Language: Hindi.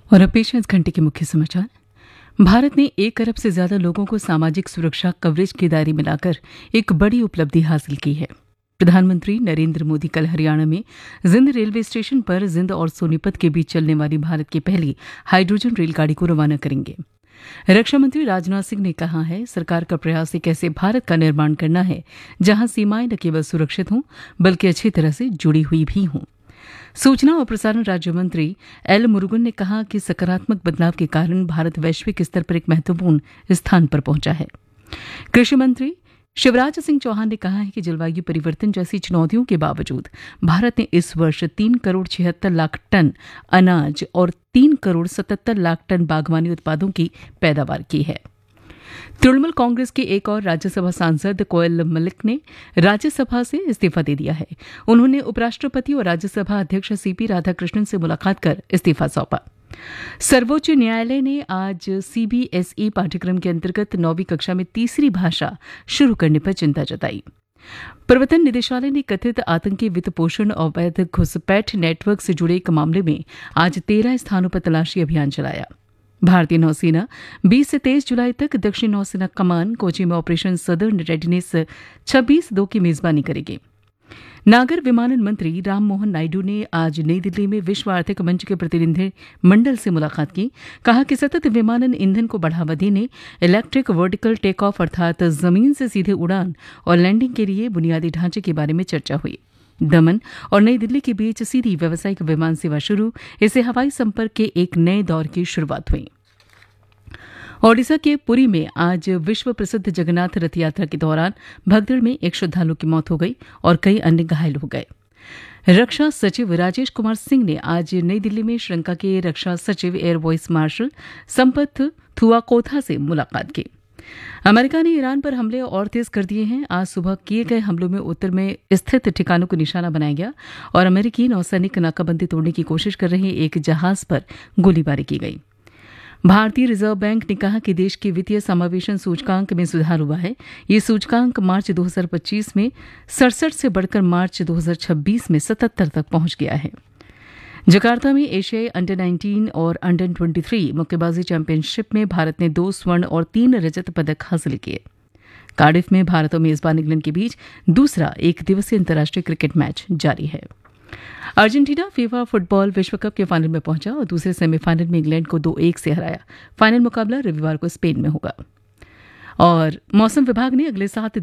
और अब पेश है इस घंटे के मुख्य समाचार। भारत ने 1 अरब से ज्यादा लोगों को सामाजिक सुरक्षा कवरेज के दायरे में लाकर एक बड़ी उपलब्धि हासिल की है। प्रधानमंत्री नरेंद्र मोदी कल हरियाणा में जिंद रेलवे स्टेशन पर जिंद और सोनीपत के बीच चलने वाली भारत की पहली हाइड्रोजन रेलगाड़ी को रवाना करेंगे। रक्षा मंत्री राजनाथ सिंह ने कहा है, सरकार का प्रयास एक ऐसे भारत का निर्माण करना है जहां सीमाएं न केवल सुरक्षित हों बल्कि अच्छी तरह से जुड़ी हुई भी हों। सूचना और प्रसारण राज्य मंत्री एल मुरुगन ने कहा कि सकारात्मक बदलाव के कारण भारत वैश्विक स्तर पर एक महत्वपूर्ण स्थान पर पहुंचा है। कृषि मंत्री शिवराज सिंह चौहान ने कहा है कि जलवायु परिवर्तन जैसी चुनौतियों के बावजूद भारत ने इस वर्ष 3 करोड़ 76 लाख टन अनाज और 3 करोड़ 77 लाख टन बागवानी उत्पादों की पैदावार की है। तृणमूल कांग्रेस के एक और राज्यसभा सांसद कोयल मलिक ने राज्यसभा से इस्तीफा दे दिया है। उन्होंने उपराष्ट्रपति और राज्यसभा अध्यक्ष सीपी राधाकृष्णन से मुलाकात कर इस्तीफा सौंपा। सर्वोच्च न्यायालय ने आज सीबीएसई पाठ्यक्रम के अंतर्गत 9वीं कक्षा में तीसरी भाषा शुरू करने पर चिंता जताई। प्रवर्तन निदेशालय ने कथित आतंकी वित्त पोषण और अवैध घुसपैठ नेटवर्क से जुड़े एक मामले में आज 13 स्थानों पर तलाशी अभियान चलाया। भारतीय नौसेना 20 से 23 जुलाई तक दक्षिण नौसेना कमान कोची में ऑपरेशन सदर्न रेडीनेस 26-2 की मेजबानी करेगी। नागर विमानन मंत्री राम मोहन नायडू ने आज नई दिल्ली में विश्व आर्थिक मंच के प्रतिनिधि मंडल से मुलाकात की। कहा कि सतत विमानन ईंधन को बढ़ावा देने, इलेक्ट्रिक वर्टिकल टेक ऑफ अर्थात जमीन से सीधे उड़ान और लैंडिंग के लिए बुनियादी ढांचे के बारे में चर्चा हुई। दमन और नई दिल्ली के बीच सीधी व्यावसायिक विमान सेवा शुरू, इससे हवाई संपर्क के एक नए दौर की शुरुआत हुई। ओडिशा के पुरी में आज विश्व प्रसिद्ध जगन्नाथ रथ यात्रा के दौरान भगदड़ में एक श्रद्धालु की मौत हो गई और कई अन्य घायल हो गए। रक्षा सचिव राजेश कुमार सिंह ने आज नई दिल्ली में श्रीलंका के रक्षा सचिव एयर वाइस मार्शल संपत थुआकोथा से मुलाकात की। अमेरिका ने ईरान पर हमले और तेज कर दिए हैं। आज सुबह किए गए हमलों में उत्तर में स्थित ठिकानों को निशाना बनाया गया और अमेरिकी नौसैनिक नाकाबंदी तोड़ने की कोशिश कर रहे एक जहाज पर गोलीबारी की गई। भारतीय रिजर्व बैंक ने कहा कि देश के वित्तीय समावेशन सूचकांक में सुधार हुआ है। ये सूचकांक मार्च 2025 में 67 से बढ़कर मार्च 2026 में 77 तक पहुंच गया है। जकार्ता में एशियाई अंडर 19 और अंडर 23 मुक्केबाजी चैंपियनशिप में भारत ने 2 स्वर्ण और 3 रजत पदक हासिल किए। कार्डिफ में भारत और मेजबान इंग्लैंड के बीच दूसरा एक दिवसीय अंतर्राष्ट्रीय क्रिकेट मैच जारी है। अर्जेंटीना फीफा फुटबॉल विश्व कप के फाइनल में पहुंचा और दूसरे सेमीफाइनल में इंग्लैंड को 2-1 से हराया। फाइनल मुकाबला रविवार को स्पेन में होगा। और मौसम विभाग ने अगले 7